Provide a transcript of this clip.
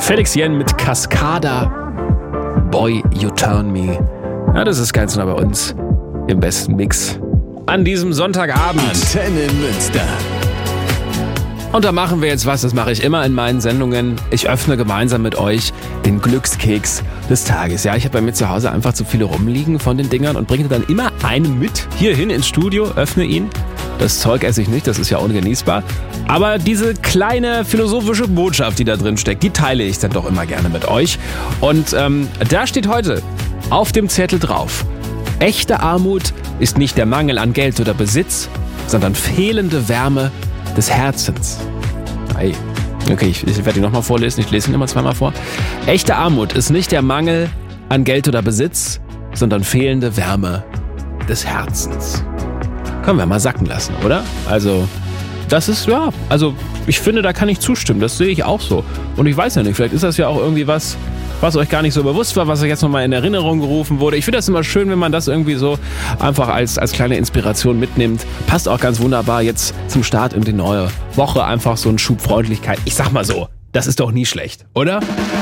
Felix Jen mit Cascada. Boy, You Turn Me. Ja, das ist ganz nah bei uns im besten Mix an diesem Sonntagabend. Antenne Münster. Und da machen wir jetzt was, das mache ich immer in meinen Sendungen. Ich öffne gemeinsam mit euch den Glückskeks des Tages. Ja, ich habe bei mir zu Hause einfach zu viele rumliegen von den Dingern und bringe dann immer einen mit hierhin ins Studio, öffne ihn. Das Zeug esse ich nicht, das ist ja ungenießbar. Aber diese kleine philosophische Botschaft, die da drin steckt, die teile ich dann doch immer gerne mit euch. Und da steht heute auf dem Zettel drauf: Echte Armut ist nicht der Mangel an Geld oder Besitz, sondern fehlende Wärme des Herzens. Ei. Okay, ich werde ihn nochmal vorlesen, ich lese ihn immer zweimal vor. Echte Armut ist nicht der Mangel an Geld oder Besitz, sondern fehlende Wärme des Herzens. Können wir mal sacken lassen, oder? Also, das ist, ja, also ich finde, da kann ich zustimmen, das sehe ich auch so. Und ich weiß ja nicht, vielleicht ist das ja auch irgendwie was euch gar nicht so bewusst war, was euch jetzt nochmal in Erinnerung gerufen wurde. Ich finde das immer schön, wenn man das irgendwie so einfach als kleine Inspiration mitnimmt. Passt auch ganz wunderbar jetzt zum Start in die neue Woche. Einfach so ein Schub Freundlichkeit. Ich sag mal so, das ist doch nie schlecht, oder?